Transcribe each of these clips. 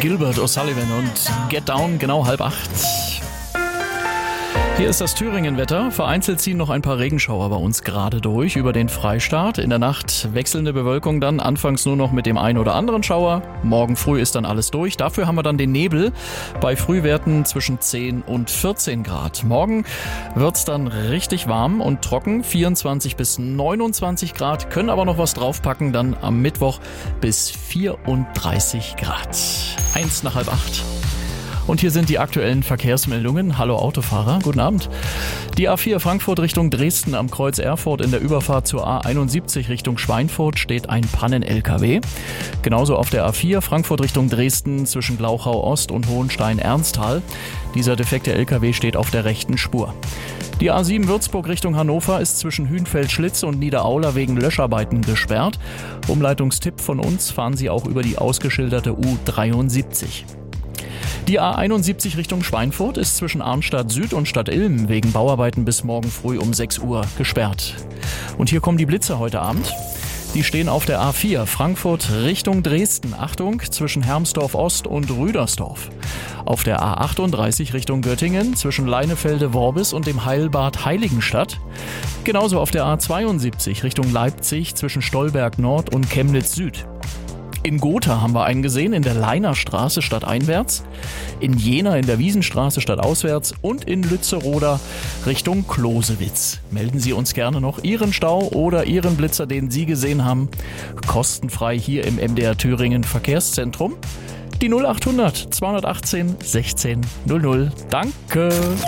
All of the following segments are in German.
Gilbert O'Sullivan und Get Down, genau 7:30. Hier ist das Thüringen-Wetter. Vereinzelt ziehen noch ein paar Regenschauer bei uns gerade durch über den Freistaat. In der Nacht wechselnde Bewölkung dann, anfangs nur noch mit dem einen oder anderen Schauer. Morgen früh ist dann alles durch. Dafür haben wir dann den Nebel bei Frühwerten zwischen 10 und 14 Grad. Morgen wird's dann richtig warm und trocken, 24 bis 29 Grad, können aber noch was draufpacken, dann am Mittwoch bis 34 Grad. 7:55. Und hier sind die aktuellen Verkehrsmeldungen. Hallo Autofahrer, guten Abend. Die A4 Frankfurt Richtung Dresden am Kreuz Erfurt in der Überfahrt zur A71 Richtung Schweinfurt steht ein Pannen-LKW. Genauso auf der A4 Frankfurt Richtung Dresden zwischen Glauchau Ost und Hohenstein-Ernsthal. Dieser defekte LKW steht auf der rechten Spur. Die A7 Würzburg Richtung Hannover ist zwischen Hünfeld-Schlitz und Niederaula wegen Löscharbeiten gesperrt. Umleitungstipp von uns, fahren Sie auch über die ausgeschilderte U73. Die A71 Richtung Schweinfurt ist zwischen Arnstadt Süd und Stadt Ilm wegen Bauarbeiten bis morgen früh um 6 Uhr gesperrt. Und hier kommen die Blitze heute Abend. Die stehen auf der A4 Frankfurt Richtung Dresden. Achtung, zwischen Hermsdorf Ost und Rüdersdorf. Auf der A38 Richtung Göttingen zwischen Leinefelde-Worbis und dem Heilbad Heiligenstadt. Genauso auf der A72 Richtung Leipzig zwischen Stolberg Nord und Chemnitz Süd. In Gotha haben wir einen gesehen, in der Leinerstraße stadteinwärts, in Jena in der Wiesenstraße stadtauswärts und in Lützeroda Richtung Closewitz. Melden Sie uns gerne noch Ihren Stau oder Ihren Blitzer, den Sie gesehen haben, kostenfrei hier im MDR Thüringen Verkehrszentrum. Die 0800 218 16 00. Danke.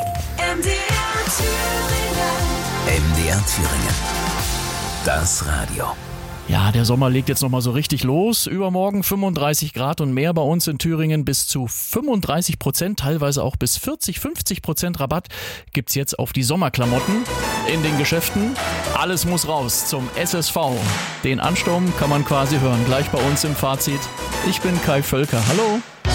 MDR Thüringen. Das Radio. Ja, der Sommer legt jetzt nochmal so richtig los. Übermorgen 35 Grad und mehr bei uns in Thüringen, bis zu 35%, teilweise auch bis 40-50% Rabatt gibt's jetzt auf die Sommerklamotten in den Geschäften. Alles muss raus zum SSV. Den Ansturm kann man quasi hören, gleich bei uns im Fazit. Ich bin Kai Völker. Hallo.